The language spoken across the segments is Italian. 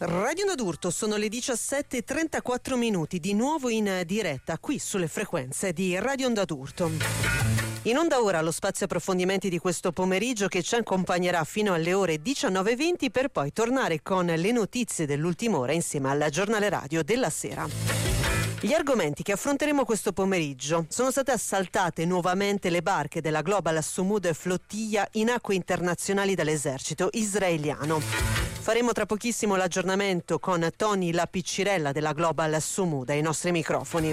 Radio Onda d'Urto, sono le 17:34 minuti, di nuovo in diretta qui sulle frequenze di Radio Onda d'Urto. In onda ora lo spazio approfondimenti di questo pomeriggio che ci accompagnerà fino alle ore 19:20 per poi tornare con le notizie dell'ultima ora insieme al giornale radio della sera. Gli argomenti che affronteremo questo pomeriggio: sono state assaltate nuovamente le barche della Global Sumud Flottiglia in acque internazionali dall'esercito israeliano. Faremo tra pochissimo l'aggiornamento con Tony La Piccirella della Global Sumud ai nostri microfoni.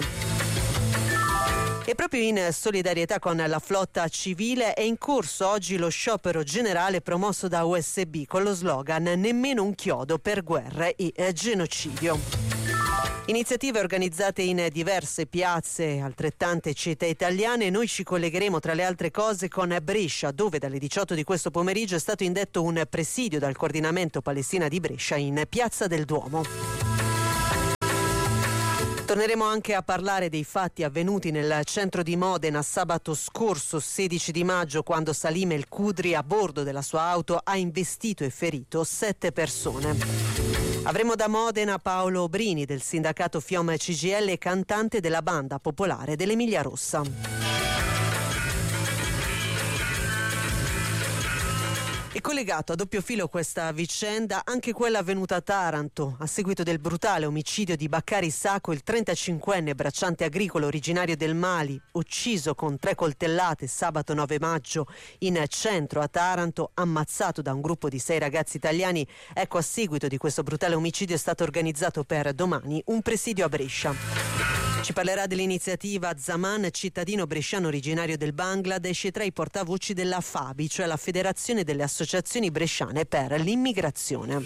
E proprio in solidarietà con la flotta civile è in corso oggi lo sciopero generale promosso da USB con lo slogan "Nemmeno un chiodo per guerre e genocidio". Iniziative organizzate in diverse piazze, altrettante città italiane. Noi ci collegheremo tra le altre cose con Brescia, dove dalle 18 di questo pomeriggio è stato indetto un presidio dal coordinamento Palestina di Brescia in Piazza del Duomo. Torneremo anche a parlare dei fatti avvenuti nel centro di Modena sabato scorso 16 di maggio, quando Salim El Kudri a bordo della sua auto ha investito e ferito 7 persone. Avremo da Modena Paolo Brini del sindacato FIOM CGIL e cantante della banda popolare dell'Emilia Rossa. È collegato a doppio filo questa vicenda anche quella avvenuta a Taranto a seguito del brutale omicidio di Baccari Sacco, il 35enne bracciante agricolo originario del Mali, ucciso con 3 coltellate sabato 9 maggio in centro a Taranto, ammazzato da un gruppo di 6 ragazzi italiani. Ecco, a seguito di questo brutale omicidio è stato organizzato per domani un presidio a Brescia. Ci parlerà dell'iniziativa Zaman, cittadino bresciano originario del Bangladesh e tra i portavoci della FABI, cioè la Federazione delle Associazioni Bresciane per l'Immigrazione.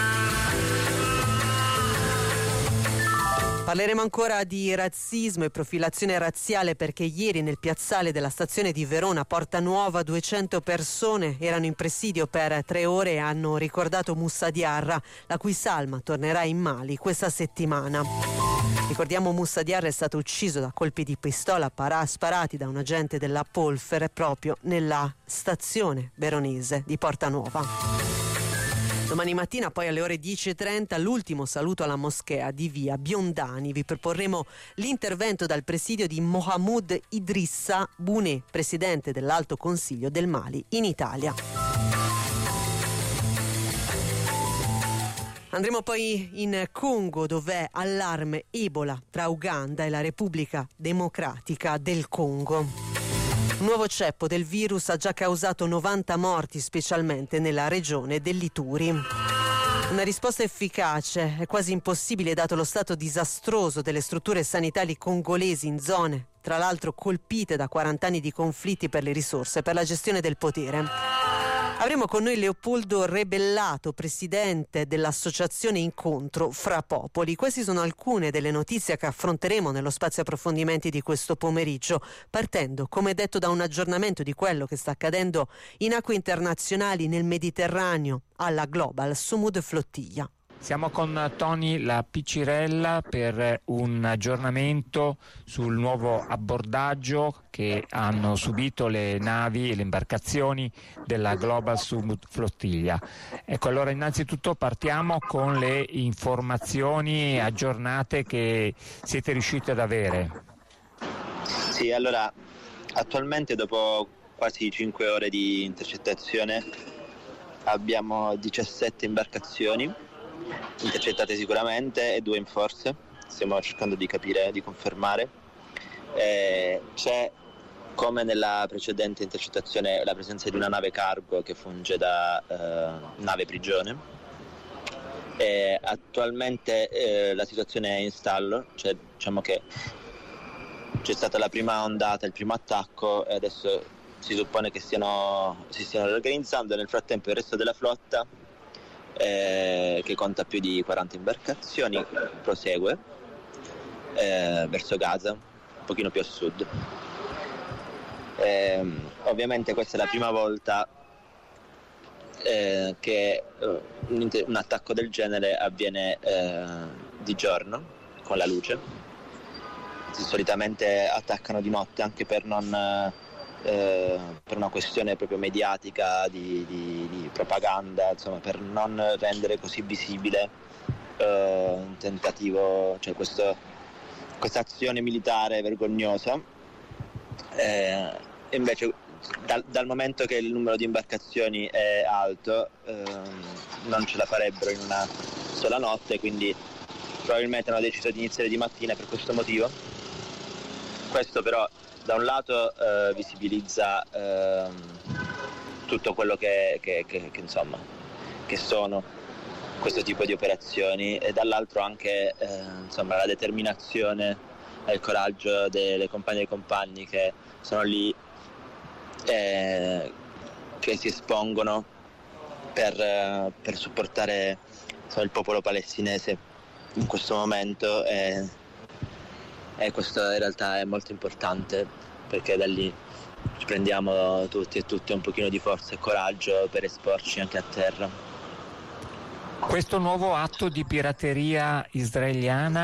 Parleremo ancora di razzismo e profilazione razziale, perché ieri nel piazzale della stazione di Verona Porta Nuova 200 persone erano in presidio per 3 ore e hanno ricordato Moussa Diarra, la cui salma tornerà in Mali questa settimana. Ricordiamo, Moussa Diarra è stato ucciso da colpi di pistola sparati da un agente della Polfer proprio nella stazione veronese di Porta Nuova. Domani mattina poi alle ore 10:30 l'ultimo saluto alla moschea di via Biondani. Vi proporremo l'intervento dal presidio di Mohamed Idrissa Bouné, presidente dell'Alto Consiglio del Mali in Italia. Andremo poi in Congo, dov'è allarme Ebola tra Uganda e la Repubblica Democratica del Congo. Un nuovo ceppo del virus ha già causato 90 morti, specialmente nella regione dell'Ituri. Una risposta efficace è quasi impossibile dato lo stato disastroso delle strutture sanitarie congolesi in zone, tra l'altro colpite da 40 anni di conflitti per le risorse, per la gestione del potere. Avremo con noi Leopoldo Rebellato, presidente dell'associazione Incontro Fra Popoli. Queste sono alcune delle notizie che affronteremo nello spazio approfondimenti di questo pomeriggio, partendo, come detto, da un aggiornamento di quello che sta accadendo in acque internazionali nel Mediterraneo alla Global Sumud Flottiglia. Siamo con Tony La Piccirella per un aggiornamento sul nuovo abbordaggio che hanno subito le navi e le imbarcazioni della Global Sumud Flottiglia. Ecco, allora innanzitutto partiamo con le informazioni aggiornate che siete riusciti ad avere. Sì, allora attualmente dopo quasi 5 ore di intercettazione abbiamo 17 imbarcazioni intercettate sicuramente e 2 in forze. Stiamo cercando di capire, di confermare. C'è, come nella precedente intercettazione, la presenza di una nave cargo che funge da nave prigione. Attualmente la situazione è in stallo, cioè diciamo che c'è stata la prima ondata, il primo attacco, e adesso si suppone che si stiano riorganizzando. Nel frattempo il resto della flotta, che conta più di 40 imbarcazioni, prosegue verso Gaza, un pochino più a sud. Ovviamente questa è la prima volta che un attacco del genere avviene di giorno, con la luce. Solitamente attaccano di notte, anche per non per una questione proprio mediatica di propaganda, insomma, per non rendere così visibile un tentativo, cioè questa azione militare vergognosa. Invece dal momento che il numero di imbarcazioni è alto, non ce la farebbero in una sola notte, quindi probabilmente hanno deciso di iniziare di mattina per questo motivo. Questo però da un lato visibilizza tutto quello che insomma che sono questo tipo di operazioni, e dall'altro anche insomma la determinazione e il coraggio delle compagne e dei compagni che sono lì, che si espongono per supportare, insomma, il popolo palestinese in questo momento, e questo in realtà è molto importante, perché da lì ci prendiamo tutti e tutte un pochino di forza e coraggio per esporci anche a terra. Questo nuovo atto di pirateria israeliana